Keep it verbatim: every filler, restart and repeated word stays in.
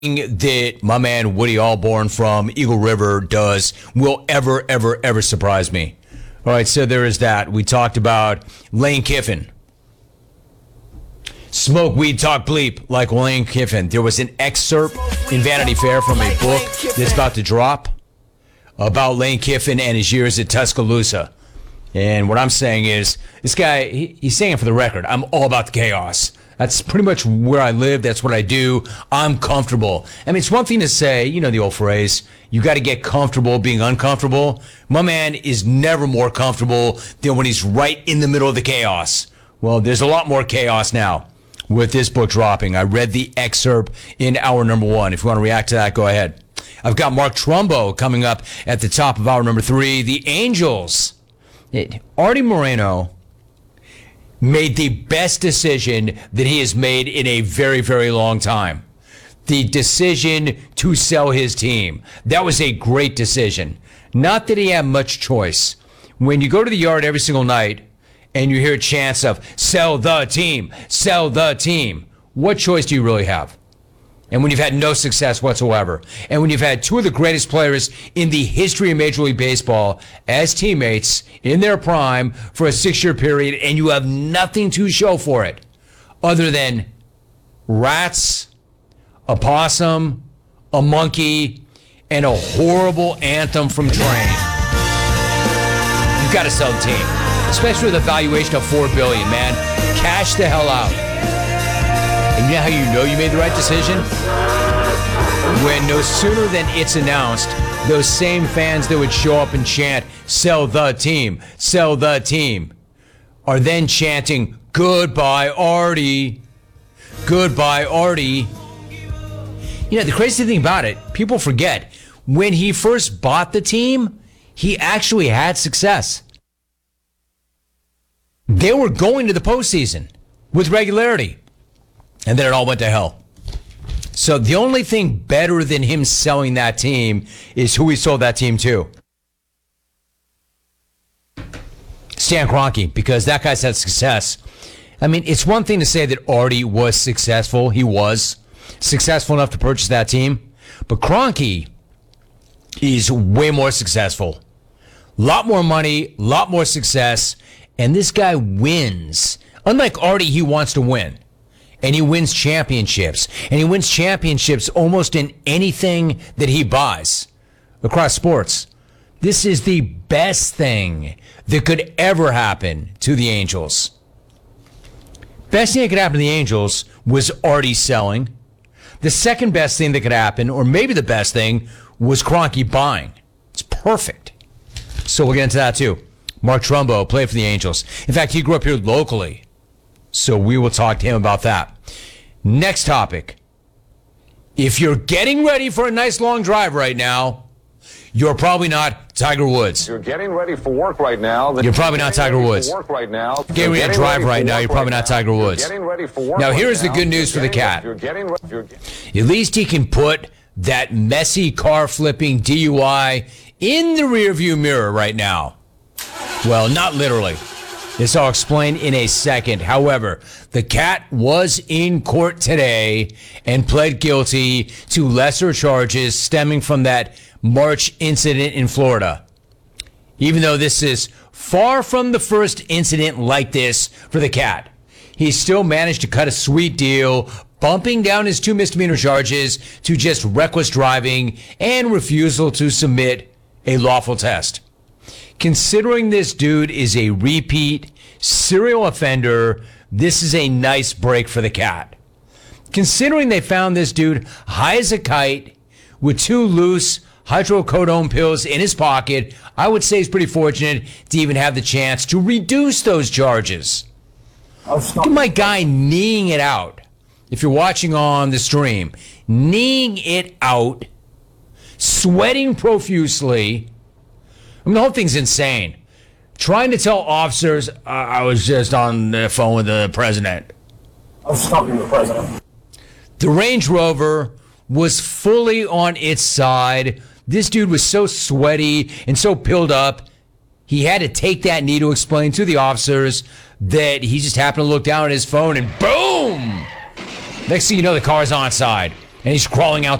that my man Woody Allborn from Eagle River does will ever, ever, ever surprise me. All right, so there is that. We talked about Lane Kiffin. Smoke weed, talk bleep like Lane Kiffin. There was an excerpt in Vanity Fair from a book that's about to drop about Lane Kiffin and his years at Tuscaloosa. And what I'm saying is, this guy, he, he's saying it for the record, I'm all about the chaos. That's pretty much where I live. That's what I do. I'm comfortable. I mean, it's one thing to say, you know the old phrase, you got to get comfortable being uncomfortable. My man is never more comfortable than when he's right in the middle of the chaos. Well, there's a lot more chaos now with this book dropping. I read the excerpt in hour number one. If you want to react to that, go ahead. I've got Mark Trumbo coming up at the top of hour number three. The Angels. It, Artie Moreno made the best decision that he has made in a very, very long time. The decision to sell his team. That was a great decision. Not that he had much choice. When you go to the yard every single night and you hear chants of sell the team, sell the team, what choice do you really have? And when you've had no success whatsoever, and when you've had two of the greatest players in the history of Major League Baseball as teammates in their prime for a six-year period, and you have nothing to show for it other than rats, a possum, a monkey, and a horrible anthem from Train. You've got to sell the team, especially with a valuation of four billion dollars, man. Cash the hell out. And you know how you know you made the right decision? When no sooner than it's announced, those same fans that would show up and chant, sell the team, sell the team, are then chanting, goodbye, Artie, goodbye, Artie. You know, the crazy thing about it, people forget, when he first bought the team, he actually had success. They were going to the postseason with regularity. And then it all went to hell. So the only thing better than him selling that team is who he sold that team to. Stan Kroenke, because that guy's had success. I mean, it's one thing to say that Artie was successful. He was successful enough to purchase that team. But Kroenke is way more successful. Lot more money, lot more success. And this guy wins. Unlike Artie, he wants to win. And he wins championships. And he wins championships almost in anything that he buys across sports. This is the best thing that could ever happen to the Angels. Best thing that could happen to the Angels was Artie selling. The second best thing that could happen, or maybe the best thing, was Kroenke buying. It's perfect. So we'll get into that too. Mark Trumbo played for the Angels. In fact, he grew up here locally. So we will talk to him about that. Next topic. If you're getting ready for a nice long drive right now, you're probably not Tiger Woods. You're getting ready for work right now. You're probably not Tiger Woods. Work right now. Getting ready to drive right now, you're probably not Tiger Woods. Getting ready for work. Now here's the good news for the cat. At least he can put that messy car flipping D U I in the rearview mirror right now. Well, not literally. This I'll explain in a second. However, the cat was in court today and pled guilty to lesser charges stemming from that March incident in Florida. Even though this is far from the first incident like this for the cat, he still managed to cut a sweet deal, bumping down his two misdemeanor charges to just reckless driving and refusal to submit a lawful test. Considering this dude is a repeat serial offender, this is a nice break for the cat. Considering they found this dude high as a kite with two loose hydrocodone pills in his pocket, I would say he's pretty fortunate to even have the chance to reduce those charges. Look at my guy kneeing it out. If you're watching on the stream, kneeing it out, sweating profusely. I mean, the whole thing's insane. Trying to tell officers, uh, I was just on the phone with the president. I was talking to the president. The Range Rover was fully on its side. This dude was so sweaty and so pilled up, he had to take that knee to explain to the officers that he just happened to look down at his phone and boom! Next thing you know, the car's on side. and he's crawling out